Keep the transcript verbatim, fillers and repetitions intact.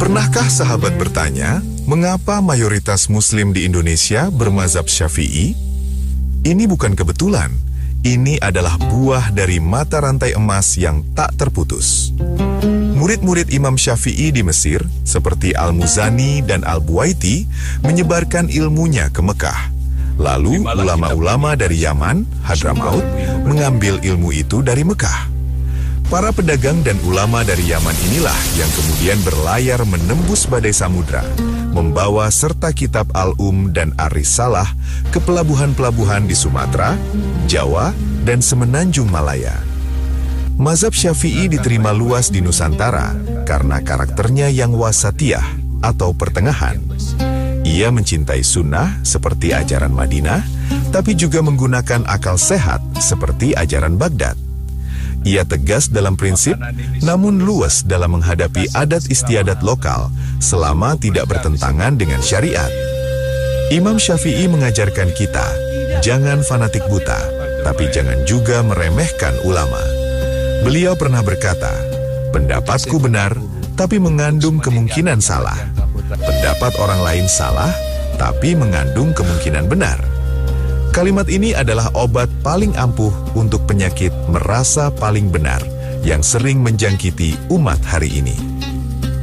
Pernahkah sahabat bertanya, mengapa mayoritas Muslim di Indonesia bermazhab Syafi'i? Ini bukan kebetulan. Ini adalah buah dari mata rantai emas yang tak terputus. Murid-murid Imam Syafi'i di Mesir, seperti Al-Muzani dan Al-Buwaiti, menyebarkan ilmunya ke Mekah. Lalu ulama-ulama dari Yaman, Hadramaut, mengambil ilmu itu dari Mekah. Para pedagang dan ulama dari Yaman inilah yang kemudian berlayar menembus badai samudra, membawa serta kitab Al-Um dan Ar-Risalah ke pelabuhan-pelabuhan di Sumatera, Jawa, dan Semenanjung Malaya. Mazhab Syafi'i diterima luas di Nusantara karena karakternya yang wasatiyah atau pertengahan. Ia mencintai sunnah seperti ajaran Madinah, tapi juga menggunakan akal sehat seperti ajaran Baghdad. Ia tegas dalam prinsip, namun luas dalam menghadapi adat istiadat lokal selama tidak bertentangan dengan syariat. Imam Syafi'i mengajarkan kita, jangan fanatik buta, tapi jangan juga meremehkan ulama. Beliau pernah berkata, pendapatku benar, tapi mengandung kemungkinan salah. Pendapat orang lain salah, tapi mengandung kemungkinan benar. Kalimat ini adalah obat paling ampuh untuk penyakit merasa paling benar yang sering menjangkiti umat hari ini.